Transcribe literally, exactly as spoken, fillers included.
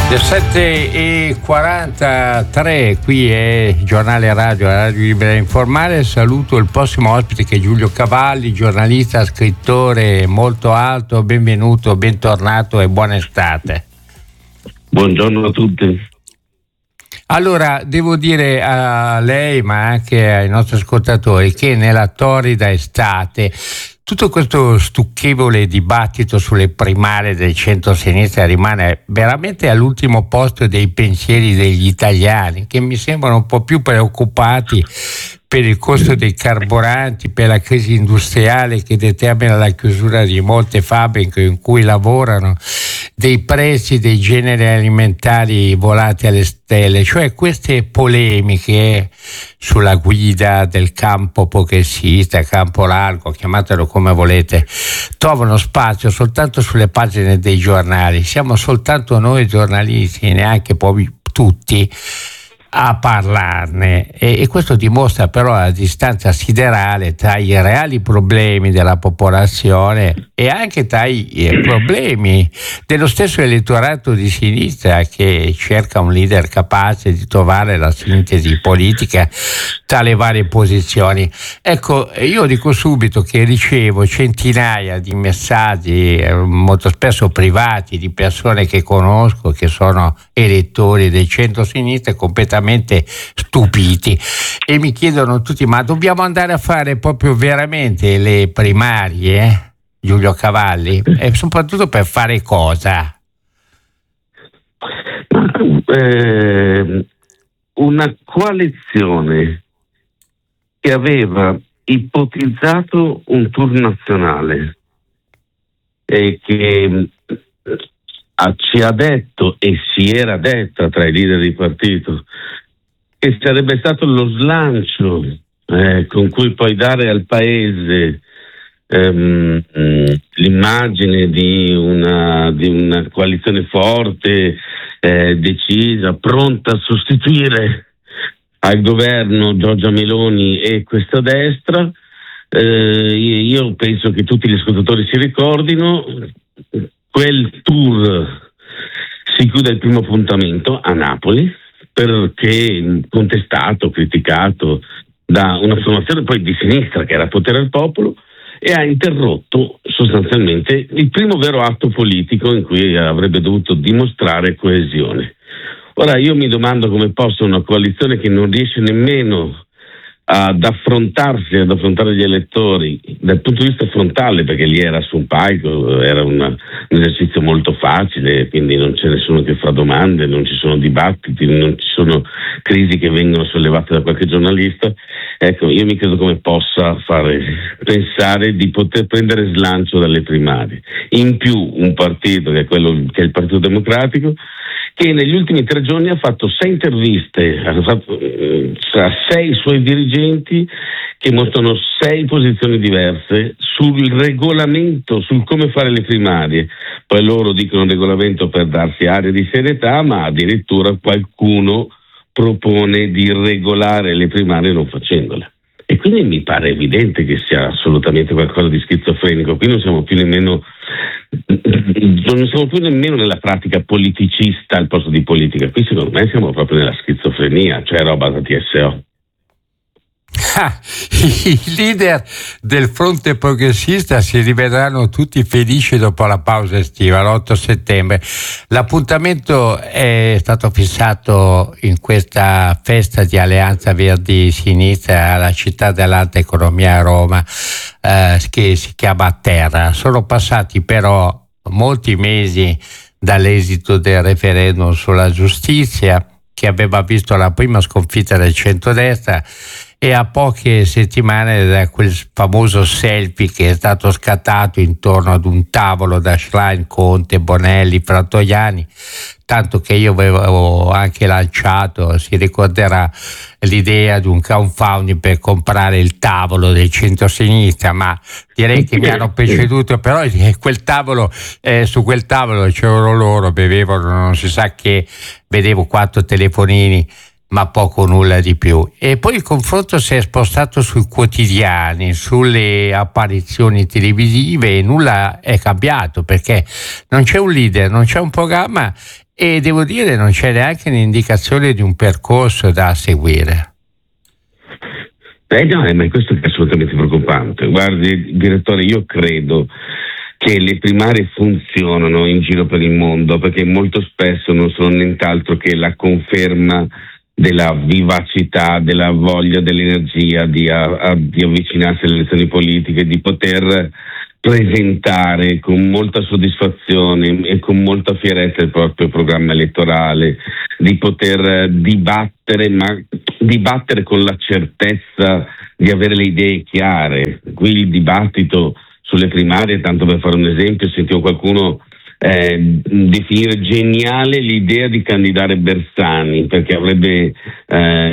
sette e quarantatré, qui è Giornale Radio, la Radio Libera Informale. Saluto il prossimo ospite che è Giulio Cavalli, giornalista, scrittore molto alto. Benvenuto, bentornato e buona estate. Buongiorno a tutti. Allora, devo dire a lei, ma anche ai nostri ascoltatori, che nella torrida estate tutto questo stucchevole dibattito sulle primarie del centro-sinistra rimane veramente all'ultimo posto dei pensieri degli italiani, che mi sembrano un po' più preoccupati per il costo dei carburanti, per la crisi industriale che determina la chiusura di molte fabbriche in cui lavorano, dei prezzi dei generi alimentari volati alle stelle. Cioè queste polemiche sulla guida del campo progressista, campo largo, chiamatelo come volete, trovano spazio soltanto sulle pagine dei giornali. Siamo soltanto noi giornalisti, neanche poi tutti, a parlarne, e, e questo dimostra però la distanza siderale tra i reali problemi della popolazione e anche tra i eh, problemi dello stesso elettorato di sinistra, che cerca un leader capace di trovare la sintesi politica tra le varie posizioni. Ecco, io dico subito che ricevo centinaia di messaggi, eh, molto spesso privati, di persone che conosco, che sono elettori del centro-sinistra, completamente stupiti, e mi chiedono tutti: ma dobbiamo andare a fare proprio veramente le primarie, Giulio Cavalli? E soprattutto per fare cosa? Eh, una coalizione che aveva ipotizzato un tour nazionale e che ci ha detto, e si era detta tra i leader di partito, che sarebbe stato lo slancio eh, con cui poi dare al paese ehm, l'immagine di una, di una coalizione forte, eh, decisa, pronta a sostituire al governo Giorgia Meloni e questa destra. Eh, io penso che tutti gli ascoltatori si ricordino. Quel tour si chiude il primo appuntamento a Napoli, perché contestato, criticato da una formazione poi di sinistra che era potere al popolo, e ha interrotto sostanzialmente il primo vero atto politico in cui avrebbe dovuto dimostrare coesione. Ora io mi domando come possa una coalizione che non riesce nemmeno ad affrontarsi, ad affrontare gli elettori dal punto di vista frontale, perché lì era su un palco, era una, un esercizio molto facile, quindi non c'è nessuno che fa domande, non ci sono dibattiti, non ci sono crisi che vengono sollevate da qualche giornalista. Ecco, io mi chiedo come possa fare pensare di poter prendere slancio dalle primarie. In più un partito che è quello che è il Partito Democratico, che negli ultimi tre giorni ha fatto sei interviste ha fatto, eh, a sei suoi dirigenti che mostrano sei posizioni diverse sul regolamento, sul come fare le primarie. Poi loro dicono un regolamento per darsi aria di serietà, ma addirittura qualcuno propone di regolare le primarie non facendole. E quindi mi pare evidente che sia assolutamente qualcosa di schizofrenico. Qui non siamo più nemmeno non siamo più nemmeno nella pratica politicista al posto di politica. Qui secondo me siamo proprio nella schizofrenia, cioè roba da T S O. Ah, i leader del fronte progressista si rivedranno tutti felici dopo la pausa estiva, l'otto settembre. L'appuntamento è stato fissato in questa festa di Alleanza Verdi Sinistra alla Città dell'Alta Economia a Roma, eh, che si chiama Terra. Sono passati però molti mesi dall'esito del referendum sulla giustizia, che aveva visto la prima sconfitta del centrodestra, e a poche settimane da quel famoso selfie che è stato scattato intorno ad un tavolo da Schlein, Conte, Bonelli, Fratoianni, tanto che io avevo anche lanciato, si ricorderà, l'idea di un crowdfunding per comprare il tavolo del centro-sinistra, ma direi che mi hanno preceduto. Però quel tavolo, eh, su quel tavolo c'erano loro, bevevano non si sa che, vedevo quattro telefonini, ma poco nulla di più. E poi il confronto si è spostato sui quotidiani, sulle apparizioni televisive, e nulla è cambiato, perché non c'è un leader, non c'è un programma, e devo dire non c'è neanche un'indicazione di un percorso da seguire. Eh no, eh, ma questo è assolutamente preoccupante. Guardi, direttore, io credo che le primarie funzionano in giro per il mondo perché molto spesso non sono nient'altro che la conferma della vivacità, della voglia, dell'energia di, a, a, di avvicinarsi alle elezioni politiche, di poter presentare con molta soddisfazione e con molta fierezza il proprio programma elettorale, di poter dibattere, ma dibattere con la certezza di avere le idee chiare. Qui il dibattito sulle primarie, tanto per fare un esempio, sentivo qualcuno eh, definire geniale l'idea di candidare Bersani perché avrebbe eh,